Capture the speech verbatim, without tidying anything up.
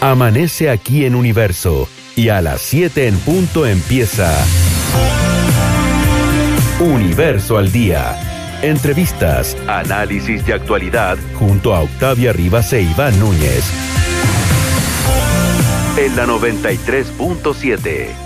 Amanece aquí en Universo y a las siete en punto empieza Universo al Día. Entrevistas, análisis de actualidad junto a Octavia Rivas e Iván Núñez. En la noventa y tres punto siete.